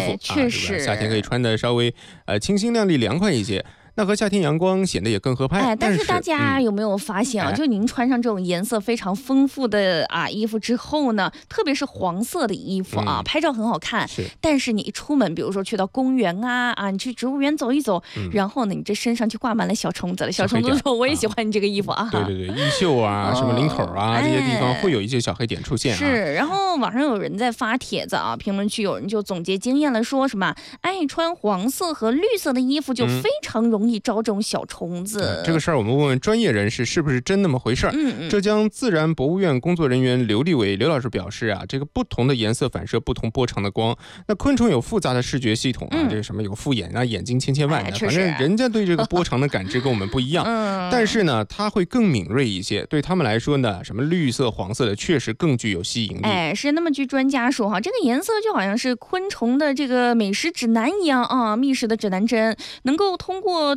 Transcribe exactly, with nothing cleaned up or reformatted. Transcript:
服， 哎、确实、 啊、夏天可以穿的稍微呃清新亮丽、凉快一些。那和夏天阳光显得也更合拍。 哎，但是大家有没有发现啊？ 嗯、 就您穿上这种颜色非常丰富的啊衣服之后呢，特别是黄色的衣服啊，嗯、拍照很好看。 是， 但是你一出门，比如说去到公园啊啊，你去植物园走一走，嗯、然后呢，你这身上就挂满了小虫子了。小虫子说：“我也喜欢你这个衣服啊。” 对对对，衣袖啊，什么领口啊、哦、这些地方会有一些小黑点出现、啊。 是，然后网上有人在发帖子啊，评论区有人就总结经验了，说什么爱穿黄色和绿色的衣服就非常容易招这种小虫子、 嗯、这个事儿我们问问专业人士是不是真那么回事儿、 嗯嗯、 浙江自然博物院工作人员刘立伟刘老师表示啊，这个不同的颜色反射不同波长的光，那昆虫有复杂的视觉系统啊、嗯、这个什么有复眼啊，眼睛千千万的、哎、反正人家对这个波长的感知跟我们不一样、嗯、但是呢它会更敏锐一些，对他们来说呢什么绿色黄色的确实更具有吸引力。 哎，是。那么据专家说哈，这个颜色就好像是昆虫的这个美食指南一样啊，觅食的指南针，能够通过